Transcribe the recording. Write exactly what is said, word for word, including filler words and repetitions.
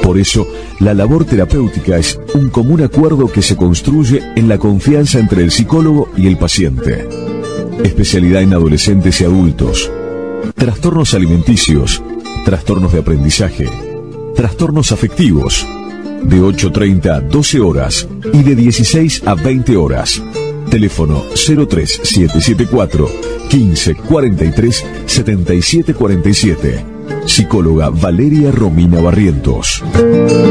Por eso, la labor terapéutica es un común acuerdo que se construye en la confianza entre el psicólogo y el paciente. Especialidad en adolescentes y adultos. Trastornos alimenticios, trastornos de aprendizaje, trastornos afectivos. De ocho treinta a doce horas y de dieciséis a veinte horas. Teléfono cero tres siete siete cuatro, quince cuarenta y tres, setenta y siete cuarenta y siete. Psicóloga Valeria Romina Barrientos.